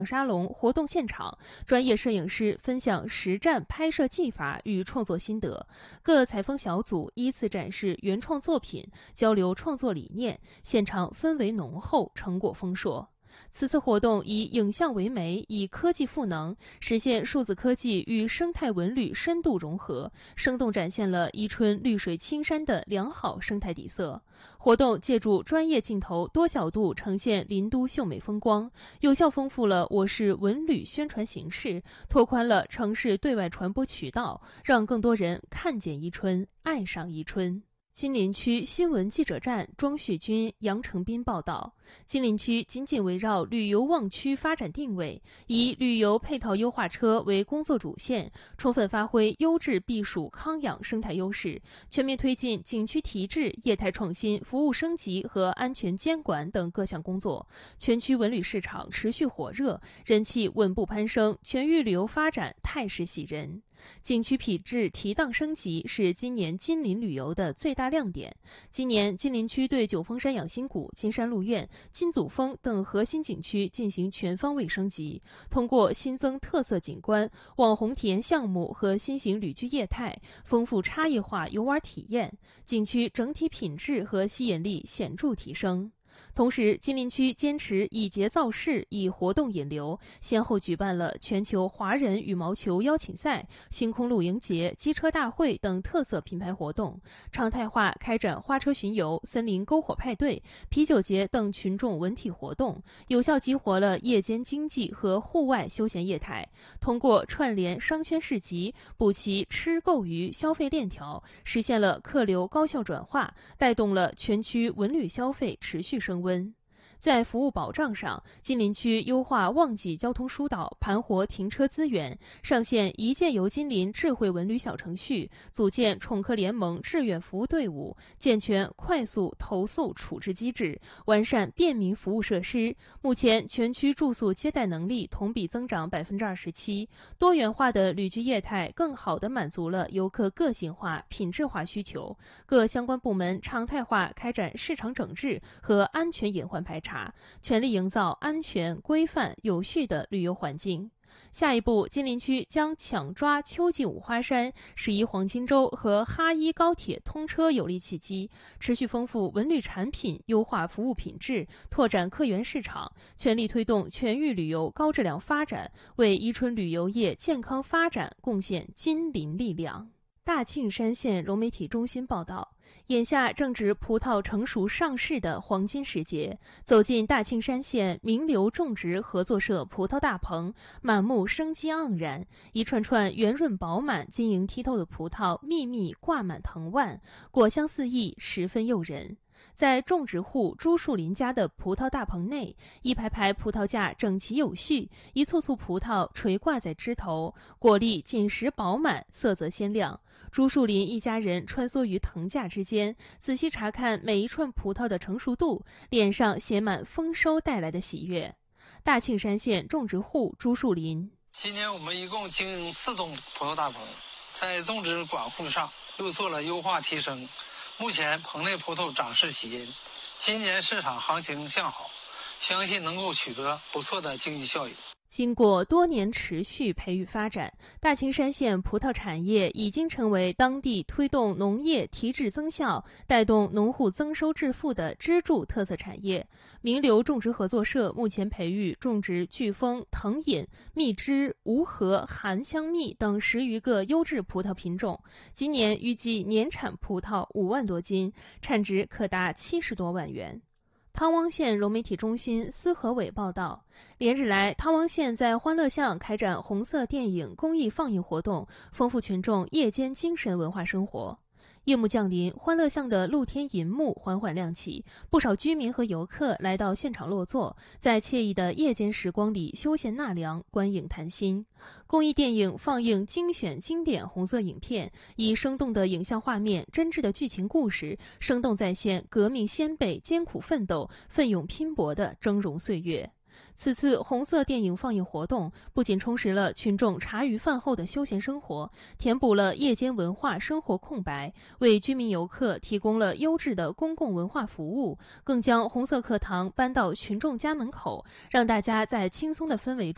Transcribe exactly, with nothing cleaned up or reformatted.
沙龙活动现场，专业摄影师分享实战拍摄技法与创作心得，各采风小组依次展示原创作品，交流创作理念，现场氛围浓厚，成果丰硕。此次活动以影像为媒，以科技赋能，实现数字科技与生态文旅深度融合，生动展现了宜春绿水青山的良好生态底色。活动借助专业镜头多角度呈现林都秀美风光，有效丰富了我市文旅宣传形式，拓宽了城市对外传播渠道，让更多人看见宜春，爱上宜春。金陵区新闻记者站庄旭军、杨成斌报道，金陵区紧紧围绕旅游旺区发展定位，以旅游配套优化车为工作主线，充分发挥优质避暑康养生态优势，全面推进景区提质、业态创新、服务升级和安全监管等各项工作。全区文旅市场持续火热，人气稳步攀升，全域旅游发展态势喜人。景区品质提档升级是今年金陵旅游的最大亮点。今年，金陵区对九峰山养心谷、金山鹿苑、金祖峰等核心景区进行全方位升级，通过新增特色景观、网红体验项目和新型旅居业态，丰富差异化游玩体验，景区整体品质和吸引力显著提升。同时，金陵区坚持以节造势，以活动引流，先后举办了全球华人羽毛球邀请赛、星空露营节、机车大会等特色品牌活动，常态化开展花车巡游、森林篝火派对、啤酒节等群众文体活动，有效激活了夜间经济和户外休闲业态。通过串联商圈市集，补齐吃购娱消费链条，实现了客流高效转化，带动了全区文旅消费持续升温。在服务保障上，金陵区优化旺季交通疏导，盘活停车资源，上线一键游金陵智慧文旅小程序，组建宠客联盟志愿服务队伍，健全快速投诉处置机制，完善便民服务设施。目前，全区住宿接待能力同比增长百分之二十七，多元化的旅居业态更好地满足了游客个性化、品质化需求。各相关部门常态化开展市场整治和安全隐患排查，全力营造安全、规范、有序的旅游环境。下一步，金陵区将抢抓秋季五花山、十一黄金周和哈一高铁通车有力契机，持续丰富文旅产品，优化服务品质，拓展客源市场，全力推动全域旅游高质量发展，为宜春旅游业健康发展贡献金陵力量。大庆山县融媒体中心报道，眼下正值葡萄成熟上市的黄金时节，走进大庆山县名流种植合作社葡萄大棚，满目生机盎然，一串串圆润饱满、晶莹剔透的葡萄密密挂满藤蔓，果香四溢，十分诱人。在种植户朱树林家的葡萄大棚内，一排排葡萄架整齐有序，一簇簇葡萄垂挂在枝头，果粒紧实饱满，色泽鲜亮。朱树林一家人穿梭于藤架之间，仔细查看每一串葡萄的成熟度，脸上写满丰收带来的喜悦。大庆山县种植户朱树林： 今年我们一共经营四栋葡萄大棚，在种植管护上又做了优化提升。目前棚内葡萄长势喜欣，今年市场行情向好，相信能够取得不错的经济效益。 经过多年持续培育发展，大庆山县葡萄产业已经成为当地推动农业提质增效、带动农户增收致富的支柱特色产业。名流种植合作社目前培育种植巨峰、藤饮、蜜汁、无核、含香蜜等十余个优质葡萄品种，今年预计年产葡萄五万多斤，产值可达七十多万元。汤汪县融媒体中心司和伟报道，连日来，汤汪县在欢乐巷开展红色电影公益放映活动，丰富群众夜间精神文化生活。夜幕降临，欢乐巷的露天银幕缓缓亮起，不少居民和游客来到现场落座，在惬意的夜间时光里休闲纳凉、观影谈心。公益电影放映精选经典红色影片，以生动的影像画面、真挚的剧情故事，生动再现革命先辈艰苦奋斗、奋勇拼搏的峥嵘岁月。此次红色电影放映活动不仅充实了群众茶余饭后的休闲生活，填补了夜间文化生活空白，为居民游客提供了优质的公共文化服务，更将红色课堂搬到群众家门口，让大家在轻松的氛围中